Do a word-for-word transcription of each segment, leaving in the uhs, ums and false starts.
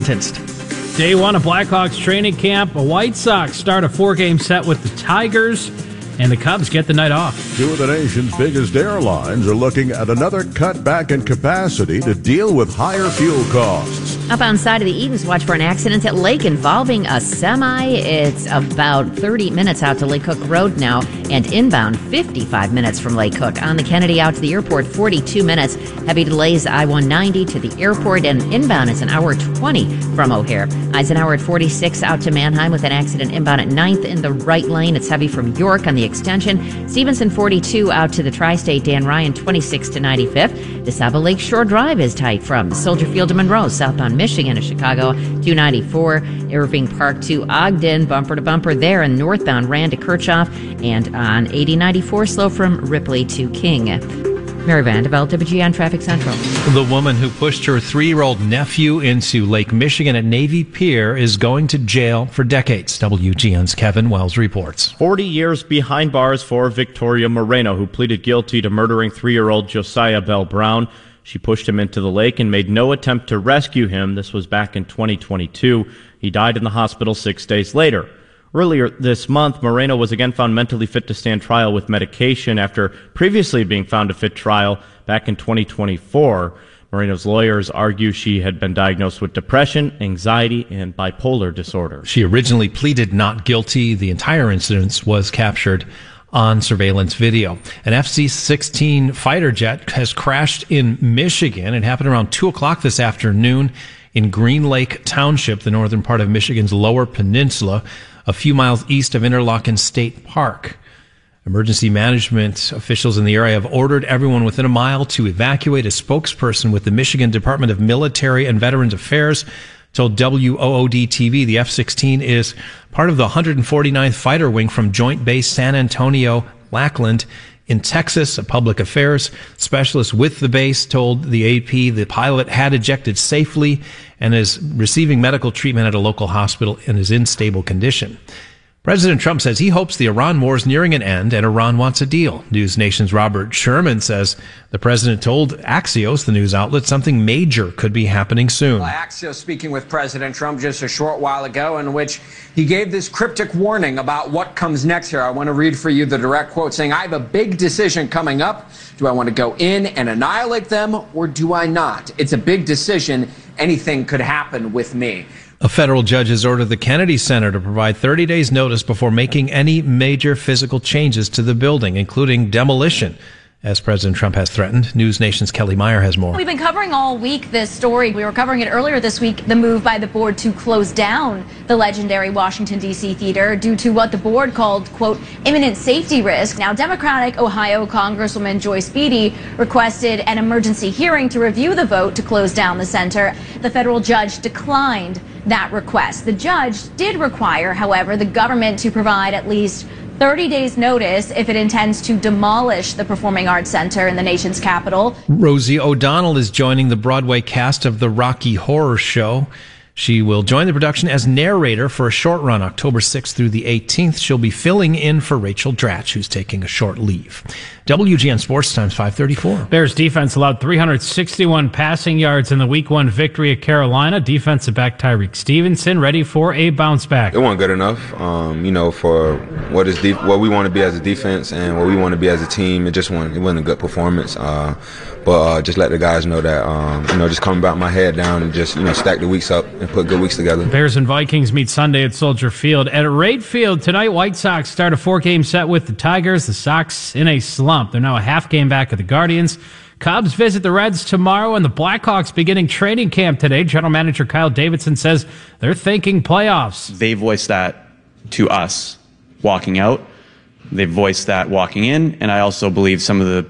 Day one of Blackhawks training camp. The White Sox start a four-game set with the Tigers, and the Cubs get the night off. Two of the nation's biggest airlines are looking at another cutback in capacity to deal with higher fuel costs. Up side of the Edens, watch for an accident at Lake involving a semi. It's about thirty minutes out to Lake Cook Road now, and inbound fifty-five minutes from Lake Cook. On the Kennedy out to the airport, forty-two minutes. Heavy delays I one ninety to the airport, and inbound is an hour twenty from O'Hare. Eisenhower at forty-six out to Manheim with an accident inbound at ninth in the right lane. It's heavy from York on the extension. Stevenson forty-two out to the Tri-State. Dan Ryan twenty-six to ninety-fifth. DeSable Lakeshore Drive is tight from Soldier Field to Monroe, southbound Michigan to Chicago, two ninety-four. Irving Park to Ogden, bumper to bumper there, and northbound Rand to Kirchhoff, and on eighty ninety-four slow from Ripley to King. Mary Vanderveld, W G N Traffic Central. The woman who pushed her three-year-old nephew into Lake Michigan at Navy Pier is going to jail for decades. W G N's Kevin Wells reports. forty years behind bars for Victoria Moreno, who pleaded guilty to murdering three-year-old Josiah Bell Brown. She pushed him into the lake and made no attempt to rescue him. This was back in twenty twenty-two. He died in the hospital six days later. Earlier this month, Moreno was again found mentally fit to stand trial with medication after previously being found to fit trial back in twenty twenty-four. Moreno's lawyers argue she had been diagnosed with depression, anxiety, and bipolar disorder. She originally pleaded not guilty. The entire incident was captured on surveillance video. An F C sixteen fighter jet has crashed in Michigan. It happened around two o'clock this afternoon in Green Lake Township, the northern part of Michigan's Lower Peninsula, a few miles east of Interlochen State Park. Emergency management officials in the area have ordered everyone within a mile to evacuate. A spokesperson with the Michigan Department of Military and Veterans Affairs told W O O D T V the F sixteen is part of the one hundred forty-ninth Fighter Wing from Joint Base San Antonio, Lackland in Texas. A public affairs specialist with the base told the A P the pilot had ejected safely and is receiving medical treatment at a local hospital and is in stable condition. President Trump says he hopes the Iran war is nearing an end and Iran wants a deal. News Nation's Robert Sherman says the president told Axios, the news outlet, something major could be happening soon. Well, Axios speaking with President Trump just a short while ago, in which he gave this cryptic warning about what comes next here. I want to read for you the direct quote saying, "I have a big decision coming up. Do I want to go in and annihilate them or do I not? It's a big decision. Anything could happen with me." A federal judge has ordered the Kennedy Center to provide thirty days notice before making any major physical changes to the building, including demolition, as President Trump has threatened. News Nation's Kelly Meyer has more. We've been covering all week this story. We were covering it earlier this week, the move by the board to close down the legendary Washington, D C theater due to what the board called, quote, imminent safety risk. Now, Democratic Ohio Congresswoman Joyce Beatty requested an emergency hearing to review the vote to close down the center. The federal judge declined that request. The judge did require, however, the government to provide at least thirty days notice if it intends to demolish the Performing Arts Center in the nation's capital. Rosie O'Donnell is joining the Broadway cast of the Rocky Horror Show. She will join the production as narrator for a short run, October sixth through the eighteenth. She'll be filling in for Rachel Dratch, who's taking a short leave. W G N Sports Times five thirty-four. Bears defense allowed three hundred sixty-one passing yards in the week one victory at Carolina. Defensive back Tyreek Stevenson ready for a bounce back. It wasn't good enough, um, you know, for what is def- what we want to be as a defense and what we want to be as a team. It just wasn't, it wasn't a good performance. Uh, but uh, just let the guys know that, um, you know, just coming back my head down and just, you know, stack the weeks up and put good weeks together. Bears and Vikings meet Sunday at Soldier Field. At Rate Field tonight, White Sox start a four-game set with the Tigers. The Sox in a slump. They're now a half game back of the Guardians. Cubs visit the Reds tomorrow, and the Blackhawks beginning training camp today. General Manager Kyle Davidson says they're thinking playoffs. They voiced that to us walking out. They voiced that walking in, and I also believe some of the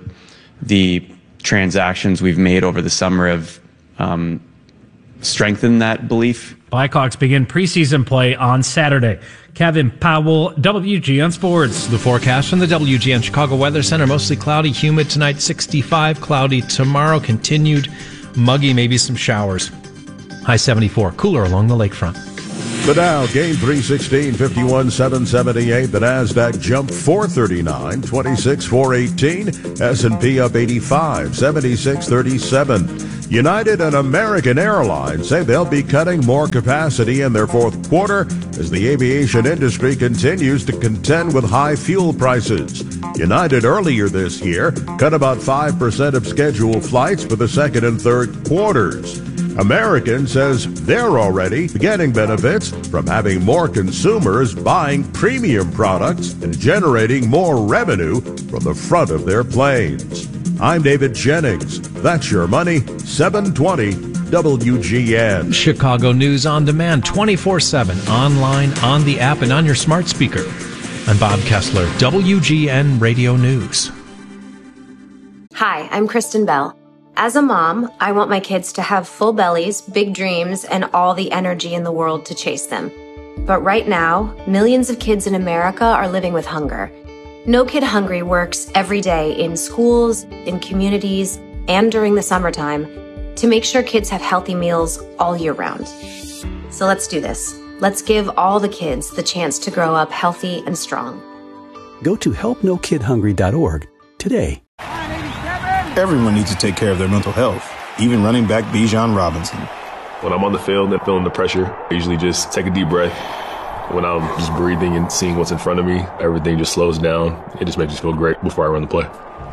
the transactions we've made over the summer have um, strengthened that belief. Blackhawks begin preseason play on Saturday. Kevin Powell, W G N Sports. The forecast from the W G N Chicago Weather Center. Mostly cloudy, humid tonight, sixty-five. Cloudy tomorrow, continued muggy, maybe some showers. High seventy-four. Cooler along the lakefront. The Dow gained three sixteen, fifty-one seven seventy-eight. The Nasdaq jumped four thirty-nine, twenty-six four eighteen. S and P up eighty-five, seventy-six thirty-seven. United and American Airlines say they'll be cutting more capacity in their fourth quarter as the aviation industry continues to contend with high fuel prices. United earlier this year cut about five percent of scheduled flights for the second and third quarters. American says they're already getting benefits from having more consumers buying premium products and generating more revenue from the front of their planes. I'm David Jennings. That's your money, seven twenty W G N. Chicago News on Demand, twenty-four seven, online, on the app, and on your smart speaker. I'm Bob Kessler, W G N Radio News. Hi, I'm Kristen Bell. As a mom, I want my kids to have full bellies, big dreams, and all the energy in the world to chase them. But right now, millions of kids in America are living with hunger. No Kid Hungry works every day in schools, in communities, and during the summertime to make sure kids have healthy meals all year round. So let's do this. Let's give all the kids the chance to grow up healthy and strong. Go to help no kid hungry dot org today. Everyone needs to take care of their mental health, even running back Bijan Robinson. When I'm on the field and feeling the pressure, I usually just take a deep breath. When I'm just breathing and seeing what's in front of me, everything just slows down. It just makes me feel great before I run the play.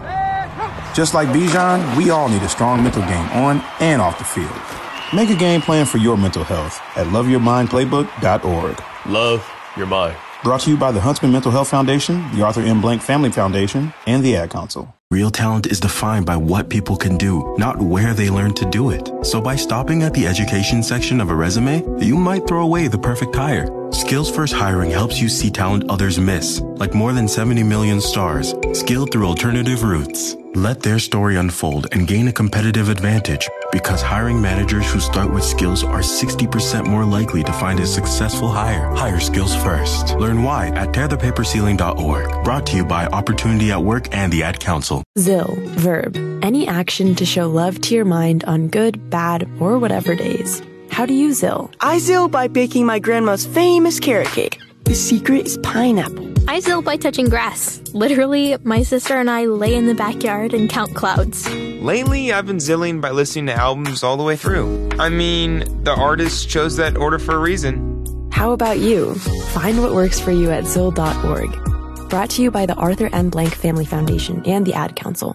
Just like Bijan, we all need a strong mental game on and off the field. Make a game plan for your mental health at love your mind playbook dot org. Love your mind. Brought to you by the Huntsman Mental Health Foundation, the Arthur M. Blank Family Foundation, and the Ad Council. Real talent is defined by what people can do, not where they learn to do it. So by stopping at the education section of a resume, you might throw away the perfect hire. Skills First Hiring helps you see talent others miss, like more than seventy million stars, skilled through alternative routes. Let their story unfold and gain a competitive advantage, because hiring managers who start with skills are sixty percent more likely to find a successful hire. Hire skills first. Learn why at tear the paper ceiling dot org. Brought to you by Opportunity at Work and the Ad Council. Zill, verb, any action to show love to your mind on good, bad, or whatever days. How do you Zill? I Zill by baking my grandma's famous carrot cake. The secret is pineapple. I Zill by touching grass. Literally, my sister and I lay in the backyard and count clouds. Lately, I've been Zilling by listening to albums all the way through. I mean, the artist chose that order for a reason. How about you? Find what works for you at zill dot org. Brought to you by the Arthur M. Blank Family Foundation and the Ad Council.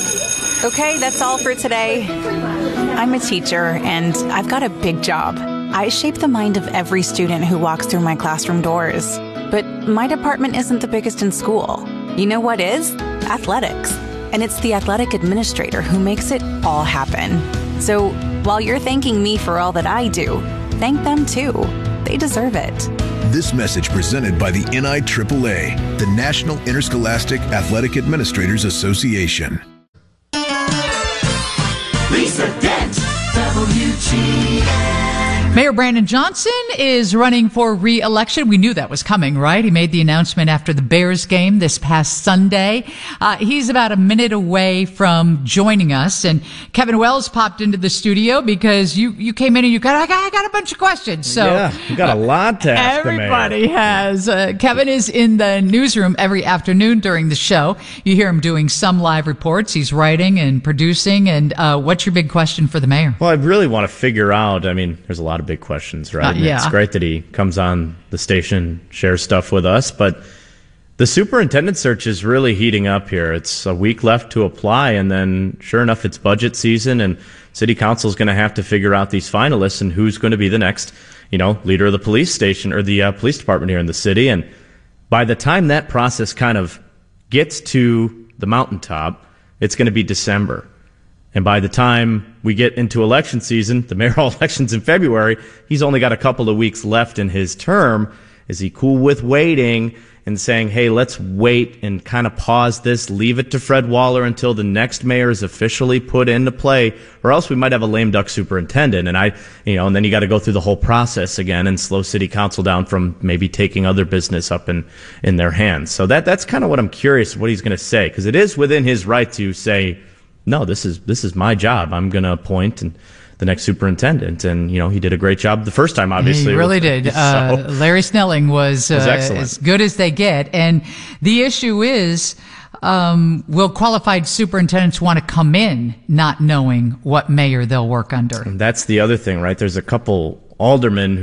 Okay, that's all for today. I'm a teacher, and I've got a big job. I shape the mind of every student who walks through my classroom doors. But my department isn't the biggest in school. You know what is? Athletics. And it's the athletic administrator who makes it all happen. So while you're thanking me for all that I do, thank them too. They deserve it. This message presented by the N I triple A, the National Interscholastic Athletic Administrators Association. Lisa Dent, W G N. Mayor Brandon Johnson is running for re-election. We knew that was coming, right? He made the announcement after the Bears game this past Sunday. Uh, he's about a minute away from joining us. And Kevin Wells popped into the studio because you, you came in and you got, I got, I got a bunch of questions. So yeah, you got a lot to ask everybody the mayor. has. Uh, Kevin is in the newsroom every afternoon during the show. You hear him doing some live reports. He's writing and producing. And uh, what's your big question for the mayor? Well, I really want to figure out, I mean, there's a lot of big questions, right? Uh, yeah. It's great that he comes on the station, shares stuff with us, but the superintendent search is really heating up here. It's a week left to apply, and then sure enough, it's budget season, and city council is going to have to figure out these finalists and who's going to be the next, you know, leader of the police station or the uh, police department here in the city. And by the time that process kind of gets to the mountaintop, it's going to be December. And by the time we get into election season, the mayoral election's in February, he's only got a couple of weeks left in his term. Is he cool with waiting and saying, hey, let's wait and kind of pause this, leave it to Fred Waller until the next mayor is officially put into play, or else we might have a lame duck superintendent. And I, you know, and then you got to go through the whole process again and slow city council down from maybe taking other business up in, in their hands. So that, that's kind of what I'm curious what he's going to say, because it is within his right to say, no, this is this is my job. I'm going to appoint and the next superintendent. And, you know, he did a great job the first time, obviously. He really did. So, uh, Larry Snelling was, uh, was excellent. as good as they get. And the issue is, um, will qualified superintendents want to come in not knowing what mayor they'll work under? And that's the other thing, right? There's a couple aldermen